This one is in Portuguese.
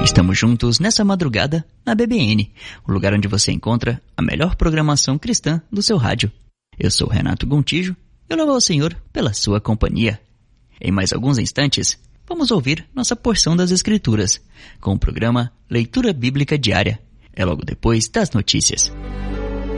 Estamos juntos nessa madrugada na BBN, o lugar onde você encontra a melhor programação cristã do seu rádio. Eu sou Renato Gontijo e eu louvo ao Senhor pela sua companhia. Em mais alguns instantes, vamos ouvir nossa porção das Escrituras, com o programa Leitura Bíblica Diária. É logo depois das notícias.